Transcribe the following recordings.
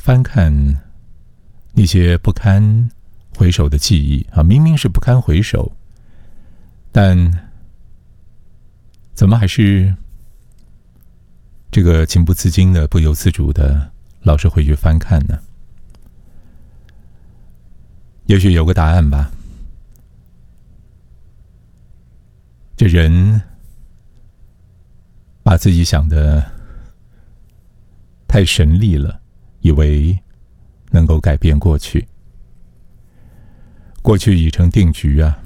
翻看那些不堪回首的记忆啊，明明是不堪回首，但怎么还是这个情不自禁的、不由自主的，老是会去翻看呢？也许有个答案吧。这人把自己想的太神力了，以为能够改变过去，过去已成定局啊，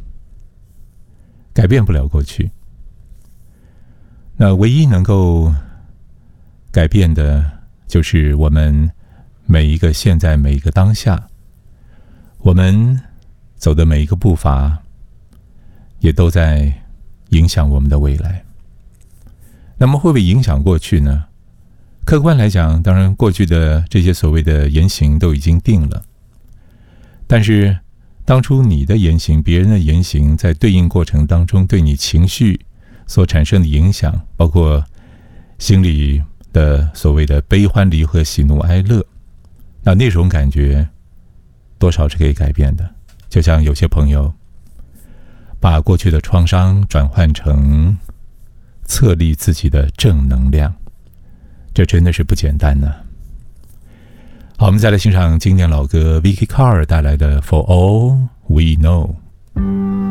改变不了过去。那唯一能够改变的，就是我们每一个现在，每一个当下，我们走的每一个步伐，也都在影响我们的未来。那么会不会影响过去呢？客观来讲，当然过去的这些所谓的言行都已经定了，但是当初你的言行，别人的言行，在对应过程当中对你情绪所产生的影响，包括心里的所谓的悲欢离合、喜怒哀乐，那种感觉多少是可以改变的。就像有些朋友把过去的创伤转换成策立自己的正能量，这真的是不简单呢。好，我们再来欣赏经典老歌 Vicky Carr 带来的 For All We Know。